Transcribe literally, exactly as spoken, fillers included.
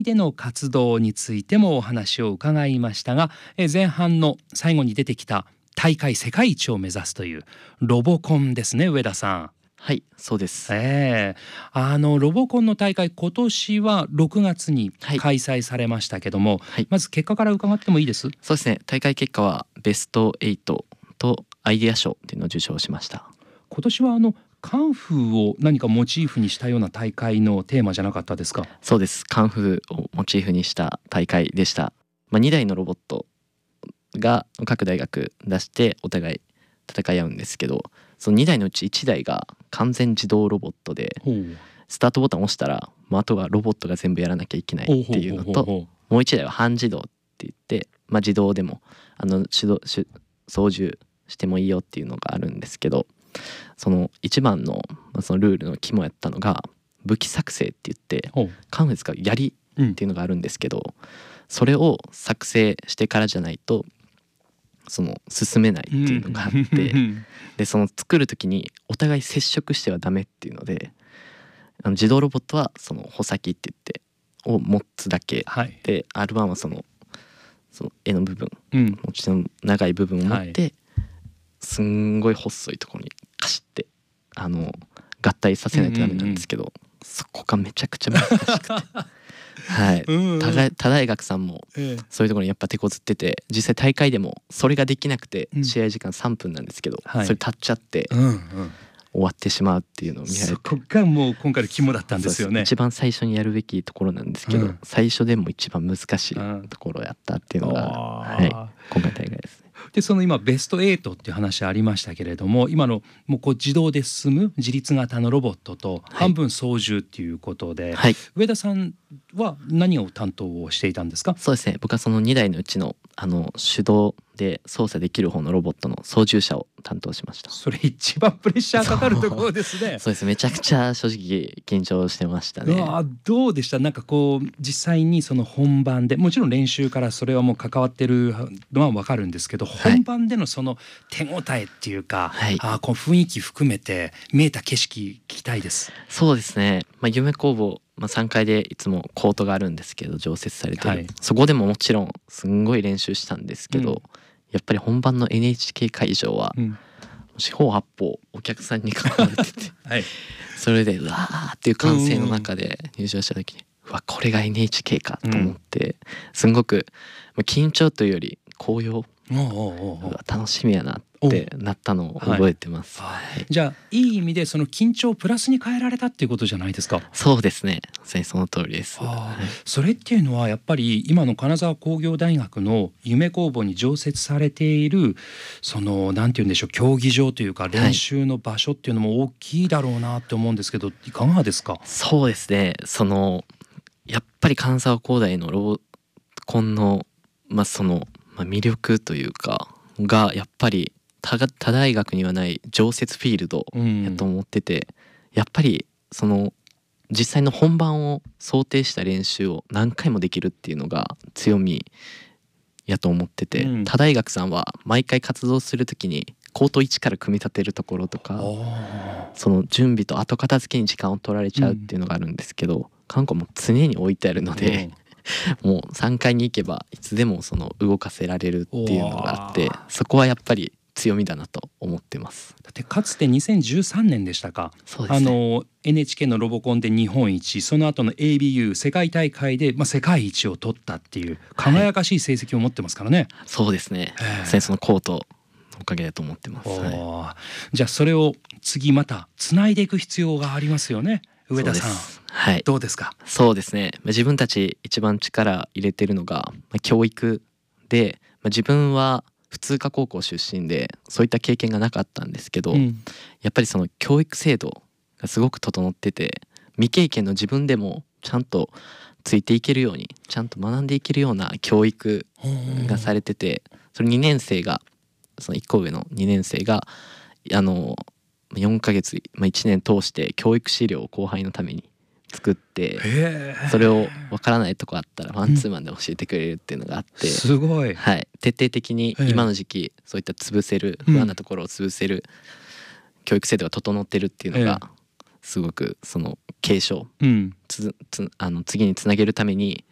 での活動についてもお話を伺いましたが、え前半の最後に出てきた大会世界一を目指すというロボコンですね、上田さん。 はい、そうです。 ええ、あのロボコンの大会、今年はろくがつにはい開催されましたけども、 はい、 まず結果から伺ってもいいです？ そうですね。大会結果はベストエイトとアイデア賞っていうのを受賞しました。 今年はあのカンフーを何かモチーフにしたような大会のテーマじゃなかったですか？ そうです。カンフーをモチーフにした大会でした。まあ、にだいのロボットが各大学出してお互い戦い合うんですけど、そのにだいのうちいちだいが完全自動ロボットで、 ほうスタートボタンを押したら、まあ、あとはロボットが全部やらなきゃいけないっていうのと、 ほうもういちだいは半自動って言って、まあ、自動でもあの手動手操縦してもいいよっていうのがあるんですけど、その一番の、まあ、そのルールの肝やったのが武器作成って言って、 ほうカンフー使う槍っていうのがあるんですけど、それを作成してからじゃないとその進めないっていうのがあって、でその作る時にお互い接触してはダメっていうので、あの自動ロボットはその穂先って言ってを持つだけ、 はい、 で アールワン はそのその絵の部分、 うん、 持ちの長い部分を持って、 はい、 すんごい細いところにカシッてあの合体させないとダメなんですけど、うんうんうん、そこがめちゃくちゃ難しくてはい、うんうん、他, 他大学さんもそういうところにやっぱ手こずってて、実際大会でもそれができなくて試合時間さんぷんなんですけど、うん、それ経っちゃって、はい、うんうん、終わってしまうっていうのを見られて、 そこがもう今回の肝だったんですよね。 一番最初にやるべきところなんですけど、うん、最初でも一番難しいところをやったっていうのが、はい、今回大会ですね。 でその今ベストエイトっていう話ありましたけれども、今のもうこう自動で進む自立型のロボットと半分操縦っていうことで、はい、上田さんは何を担当をしていたんですか？ そうですね、僕はそのにだいのうちのあの手動で操作できる方のロボットの操縦者を担当しました。 それ一番プレッシャーかかるところですね。 そうです、めちゃくちゃ正直緊張してましたね。 うわ、どうでした？なんかこう実際にその本番で、もちろん練習からそれはもう関わってるのは分かるんですけど、はい、本番でのその手応えっていうか、はい、あこの雰囲気含めて見えた景色聞きたいです。 そうですね、まあ、夢工房、まあ、さんかいでいつもコートがあるんですけど常設されてる、はい、そこでももちろんすんごい練習したんですけど、うん、やっぱり本番の エヌエイチケー 会場は、うん、四方八方お客さんに囲まれてて、はい、それでうわーっていう歓声の中で入場した時に、うわこれが エヌエイチケー かと思って、うん、すんごく緊張というより高揚、おうおうおうおう楽しみやなってなったのを覚えてます、はいはい、 じゃあいい意味でその緊張をプラスに変えられたっていうことじゃないですか？ そうですね、その通りです。 はい、それっていうのはやっぱり今の金沢工業大学の夢工房に常設されているそのなんていうんでしょう、競技場というか練習の場所っていうのも大きいだろうなって思うんですけど、はい、いかがですか？ そうですね、そのやっぱり金沢工大のロボコンの、まあ、その、まあ、魅力というかがやっぱり 他, 他大学にはない常設フィールドやと思ってて、うん、やっぱりその実際の本番を想定した練習を何回もできるっていうのが強みやと思ってて、うん、他大学さんは毎回活動する時にコートいちから組み立てるところとか、その準備と後片付けに時間を取られちゃうっていうのがあるんですけど、うん、韓国も常に置いてあるので、うん、もうさんかいに行けばいつでもその動かせられるっていうのがあって、そこはやっぱり強みだなと思ってます。 だってかつてにせんじゅうさんねんでしたか、 そうですね、 あの エヌエイチケー のロボコンで日本一、その後の エービーユー 世界大会で、まあ、世界一を取ったっていう輝かしい成績を持ってますからね、はい、 そうですね、そのコートおかげだと思ってます、はい、じゃあそれを次またつないでいく必要がありますよね、上田さん。 はい、 どうですか？ そうですね、自分たち一番力入れてるのが教育で、自分は普通科高校出身でそういった経験がなかったんですけど、うん、やっぱりその教育制度がすごく整ってて、未経験の自分でもちゃんとついていけるように、ちゃんと学んでいけるような教育がされてて、それにねん生が、そのいっこ上のにねん生があのよんかげつ、まあ、いちねん通して教育資料を後輩のために作って、それを分からないとこあったらマンツーマンで教えてくれるっていうのがあって、うん、 すごい、 はい、徹底的に今の時期そういった潰せる不安なところを潰せる教育制度が整ってるっていうのがすごくその継承、うん、つつあの次につなげるために